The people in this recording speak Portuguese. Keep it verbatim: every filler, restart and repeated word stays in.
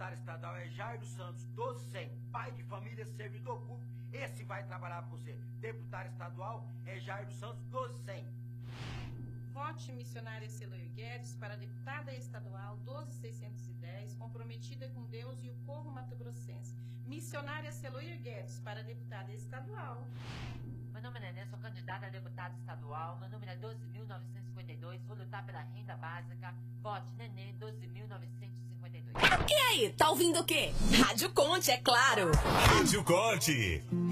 Deputado estadual é Jair dos Santos, doze cem, pai de família, servidor público. Esse vai trabalhar por você. Deputado estadual é Jair dos Santos, doze cem. Vote missionária Celoir Guedes para deputada estadual doze mil seiscentos e dez, comprometida com Deus e o povo mato-grossense. Missionária Celoir Guedes para deputada estadual. Meu nome é Nenê, sou candidata a deputada estadual. Meu número é doze mil novecentos e cinquenta e dois. Vou lutar pela renda básica. Vote Nenê, doze mil novecentos e cinquenta e dois. E aí, tá ouvindo o quê? Rádio Conte, é claro. Rádio Conte.